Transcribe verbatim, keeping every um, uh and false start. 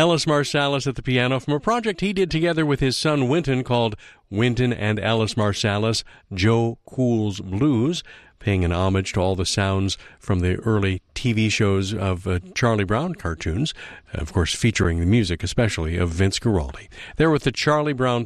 Ellis Marsalis at the piano from a project he did together with his son Wynton called Wynton and Ellis Marsalis, Joe Cool's Blues, paying an homage to all the sounds from the early T V shows of uh, Charlie Brown cartoons, of course featuring the music especially of Vince Guaraldi. There with the Charlie Brown